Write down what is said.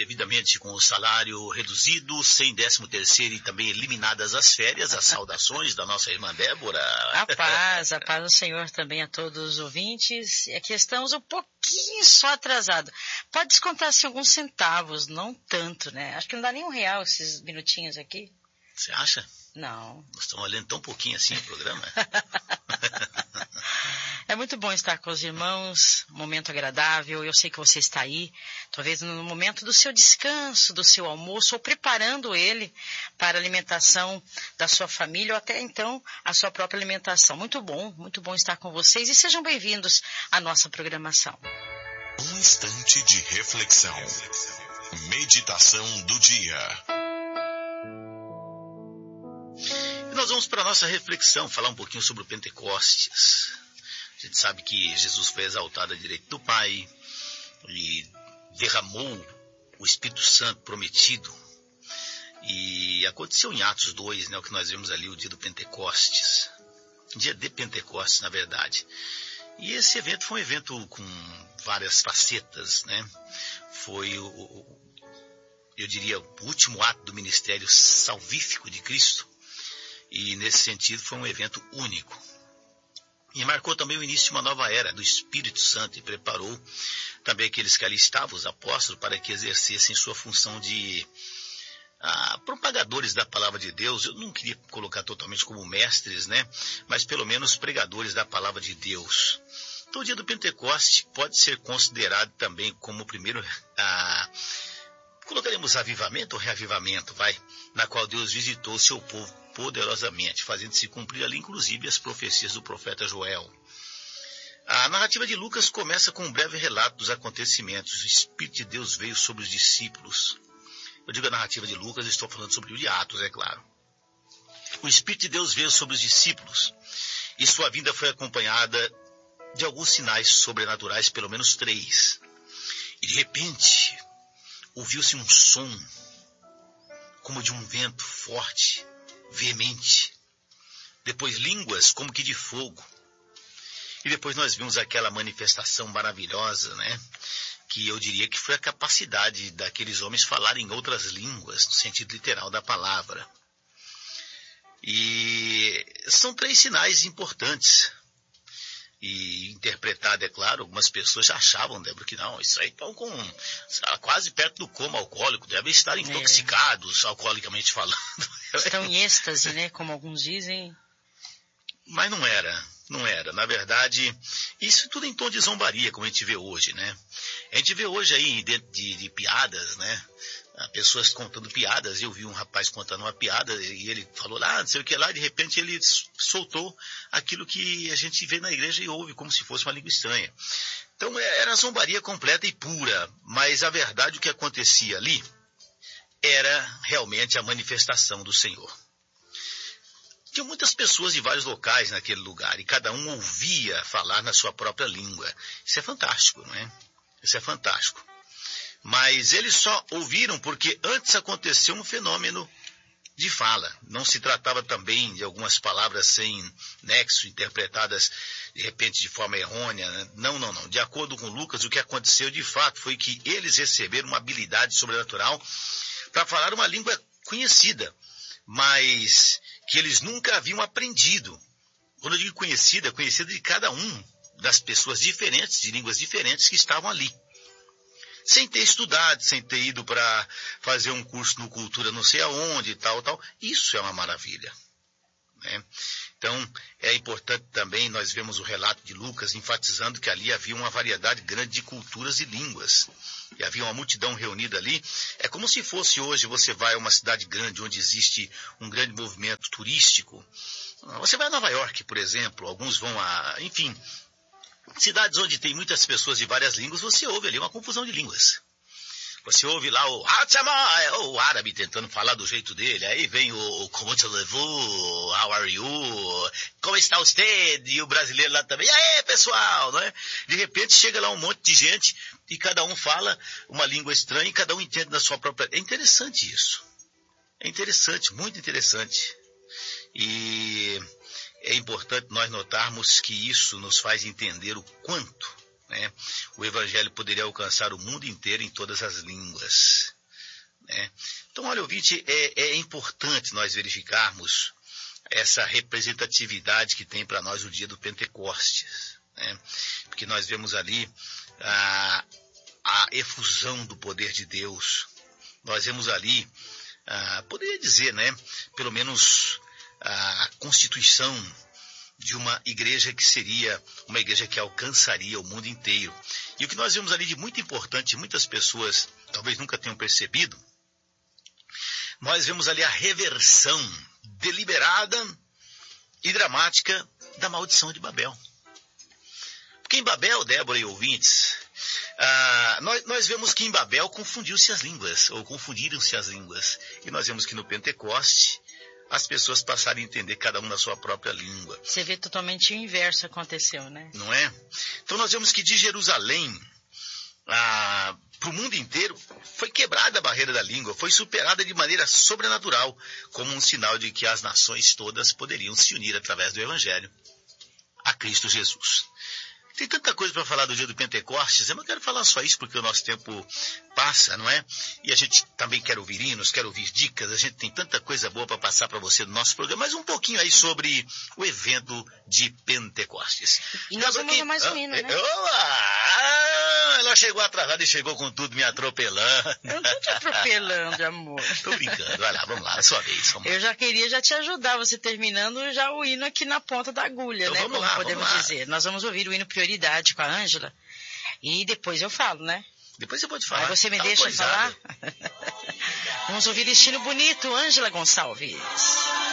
devidamente com o salário reduzido, sem 13º e também eliminadas as férias, as saudações da nossa irmã Débora. A paz do Senhor também a todos os ouvintes. Aqui estamos um pouquinho só atrasado. Pode descontar-se alguns centavos, não tanto, né? Acho que não dá nem R$1 esses minutinhos aqui. Você acha? Não. Nós estamos olhando tão pouquinho assim o programa. É muito bom estar com os irmãos, um momento agradável. Eu sei que você está aí, talvez no momento do seu descanso, do seu almoço, ou preparando ele para a alimentação da sua família, ou até então a sua própria alimentação. Muito bom estar com vocês e sejam bem-vindos à nossa programação. Um instante de reflexão. Meditação do dia. E nós vamos para a nossa reflexão, falar um pouquinho sobre o Pentecostes. A gente sabe que Jesus foi exaltado à direita do Pai e derramou o Espírito Santo prometido. E aconteceu em Atos 2, né, o que nós vemos ali, o dia do Pentecostes. Dia de Pentecostes, na verdade. E esse evento foi um evento com várias facetas, né? Foi, eu diria, o último ato do ministério salvífico de Cristo. E nesse sentido foi um evento único. E marcou também o início de uma nova era do Espírito Santo e preparou também aqueles que ali estavam, os apóstolos, para que exercessem sua função de propagadores da palavra de Deus. Eu não queria colocar totalmente como mestres, né? Mas pelo menos pregadores da palavra de Deus. Então o dia do Pentecoste pode ser considerado também como o primeiro, colocaremos avivamento ou reavivamento, na qual Deus visitou o seu povo poderosamente, fazendo-se cumprir ali inclusive as profecias do profeta Joel. A narrativa de Lucas começa com um breve relato dos acontecimentos. O Espírito de Deus veio sobre os discípulos. Eu digo a narrativa de Lucas, estou falando sobre o de Atos, é claro. O Espírito de Deus veio sobre os discípulos e sua vinda foi acompanhada de alguns sinais sobrenaturais, pelo menos 3. E de repente, ouviu-se um som, como de um vento forte, veemente. Depois línguas como que de fogo. E depois nós vimos aquela manifestação maravilhosa, né? Que eu diria que foi a capacidade daqueles homens falarem outras línguas, no sentido literal da palavra. E são 3 sinais importantes. E interpretado, é claro, algumas pessoas já achavam, Débora, que não, isso aí estão quase perto do coma alcoólico, devem estar intoxicados, alcoolicamente falando. Estão em êxtase, né, como alguns dizem. Mas não era. Na verdade, isso tudo em tom de zombaria, como a gente vê hoje, né? A gente vê hoje aí, dentro de piadas, né? Pessoas contando piadas. Eu vi um rapaz contando uma piada e ele falou lá, não sei o que lá, de repente ele soltou aquilo que a gente vê na igreja e ouve como se fosse uma língua estranha. Então era zombaria completa e pura, mas a verdade, o que acontecia ali era realmente a manifestação do Senhor. Tinha muitas pessoas de vários locais naquele lugar e cada um ouvia falar na sua própria língua. Isso é fantástico, não é? Isso é fantástico. Mas eles só ouviram porque antes aconteceu um fenômeno de fala. Não se tratava também de algumas palavras sem nexo, interpretadas de repente de forma errônea. Né? Não. De acordo com Lucas, o que aconteceu de fato foi que eles receberam uma habilidade sobrenatural para falar uma língua conhecida, mas que eles nunca haviam aprendido. Quando eu digo conhecida de cada um das pessoas diferentes, de línguas diferentes que estavam ali. Sem ter estudado, sem ter ido para fazer um curso no Cultura não sei aonde e tal. Isso é uma maravilha. Né? Então, é importante também, nós vemos o relato de Lucas enfatizando que ali havia uma variedade grande de culturas e línguas. E havia uma multidão reunida ali. É como se fosse hoje, você vai a uma cidade grande, onde existe um grande movimento turístico. Você vai a Nova York, por exemplo, alguns vão enfim, cidades onde tem muitas pessoas de várias línguas, você ouve ali uma confusão de línguas. Você ouve lá o árabe tentando falar do jeito dele, aí vem o como te levou, how are you, como está você, e o brasileiro lá também, e aí pessoal, não é? De repente chega lá um monte de gente e cada um fala uma língua estranha e cada um entende na sua própria... É interessante isso. É interessante, muito interessante. E é importante nós notarmos que isso nos faz entender o quanto, né, o Evangelho poderia alcançar o mundo inteiro em todas as línguas. né? Então, olha, ouvinte, é importante nós verificarmos essa representatividade que tem para nós o dia do Pentecostes, né? Porque nós vemos ali a efusão do poder de Deus. Nós vemos ali, poderia dizer, né, pelo menos a constituição de uma igreja que seria uma igreja que alcançaria o mundo inteiro. E o que nós vemos ali de muito importante, muitas pessoas talvez nunca tenham percebido, nós vemos ali a reversão deliberada e dramática da maldição de Babel. Porque em Babel, Débora e ouvintes, nós vemos que em Babel confundiram-se as línguas. E nós vemos que no Pentecoste as pessoas passaram a entender cada um na sua própria língua. Você vê totalmente o inverso aconteceu, né? Não é? Então nós vemos que de Jerusalém para o mundo inteiro foi quebrada a barreira da língua, foi superada de maneira sobrenatural, como um sinal de que as nações todas poderiam se unir através do Evangelho a Cristo Jesus. Tem tanta coisa para falar do dia do Pentecostes, eu não quero falar só isso porque o nosso tempo passa, não é? E a gente também quer ouvir hinos, quer ouvir dicas, a gente tem tanta coisa boa para passar para você no nosso programa, mas um pouquinho aí sobre o evento de Pentecostes. E nós vamos a mais um hino, né? Ela chegou atrasada e chegou com tudo me atropelando. Eu não tô te atropelando, amor. Tô brincando, vai lá, vamos lá, é sua vez. Vamos lá. Eu já queria já te ajudar, você terminando já o hino aqui na ponta da agulha, então, né? Vamos Como lá, podemos vamos lá. dizer. Nós vamos ouvir o hino Prioridade com a Ângela e depois eu falo, né? Depois você pode falar. Aí você me Tá deixa coisada. falar? Vamos ouvir Destino Bonito, Ângela Gonçalves.